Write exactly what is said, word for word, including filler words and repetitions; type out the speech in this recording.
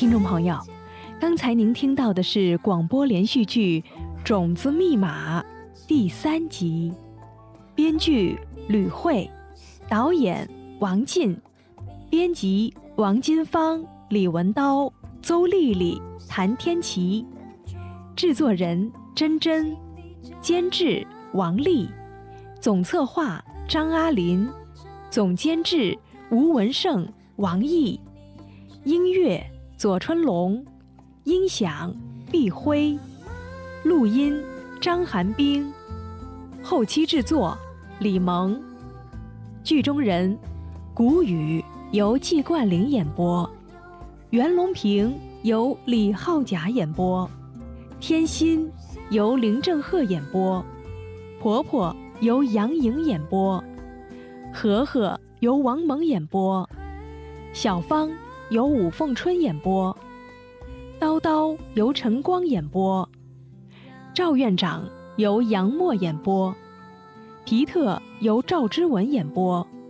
听众朋友，刚才您听到的是广播连续剧《种子密码》第三集，编剧吕慧，导演王进，编辑王金芳、李文刀、邹丽丽、谭天琪，制作人珍珍，监制王丽，总策划张阿林，总监制吴文胜、王毅，音乐左春龙，音响毕辉，录音张寒冰，后期制作李萌，剧中人谷雨由季冠霖演播，袁隆平由李浩甲演播，天心由林正赫演播，婆婆由杨颖演播，和和由王蒙演播，小芳由武凤春演播，叨叨由陈光演播，赵院长由杨默演播，皮特由赵之文演播。